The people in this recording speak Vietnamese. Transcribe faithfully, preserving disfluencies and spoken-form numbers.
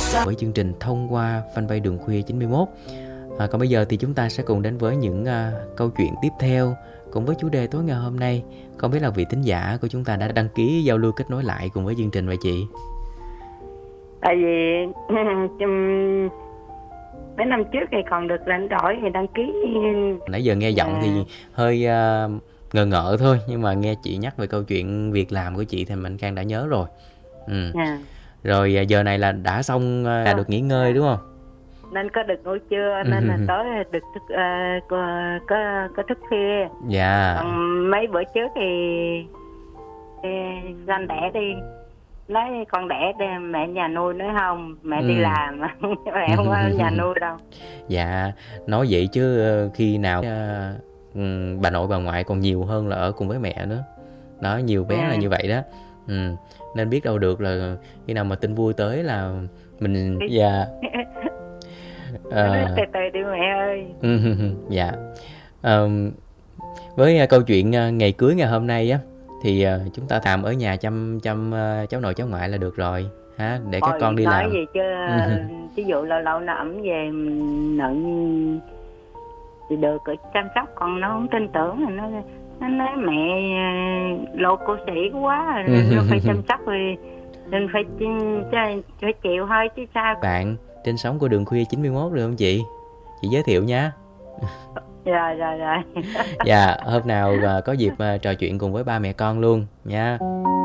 với chương trình thông qua fanpage Đường Khuya chín mươi mốt. À, còn bây giờ thì chúng ta sẽ cùng đến với những uh, câu chuyện tiếp theo cùng với chủ đề tối ngày hôm nay. Không biết là vị thính giả của chúng ta đã đăng ký giao lưu kết nối lại cùng với chương trình vậy chị? Tại vì mấy năm trước thì còn được rảnh rỗi thì đăng ký. Nãy giờ nghe giọng à. thì hơi uh, ngờ ngợ thôi, nhưng mà nghe chị nhắc về câu chuyện việc làm của chị thì mình Khang đã nhớ rồi. Ừ. À. Rồi giờ này là đã xong, là à. được nghỉ ngơi đúng không? Nên có được ngủ trưa nên là tối được thức, uh, có, có có thức khuya. Dạ. Còn mấy bữa trước thì, thì anh đẻ đi, nói con đẻ đi, mẹ nhà nuôi, nói không mẹ ừ. đi làm mẹ không có nhà nuôi đâu. Dạ, nói vậy chứ khi nào uh, bà nội bà ngoại còn nhiều hơn là ở cùng với mẹ nữa. Đó, nhiều bé ừ. là như vậy đó. Ừ. Nên biết đâu được là khi nào mà tin vui tới là mình dạ à, từ từ đi mẹ ơi. Dạ. À, với câu chuyện ngày cưới ngày hôm nay á thì chúng ta tạm ở nhà chăm chăm cháu nội cháu ngoại là được rồi ha, để Ôi, các con đi làm. Nói gì chứ ví dụ lâu lâu nó ẩm về nựng thì được chăm sóc, còn nó không tin tưởng thì nó nó nói mẹ lộ cô sĩ quá rồi nó phải chăm sóc rồi nên phải phải chịu thôi chứ sao. Bạn trên sóng của Đường Khuya chín mươi mốt được không chị? Chị giới thiệu nha. Rồi rồi rồi. Dạ, hôm nào có dịp trò chuyện cùng với ba mẹ con luôn nha.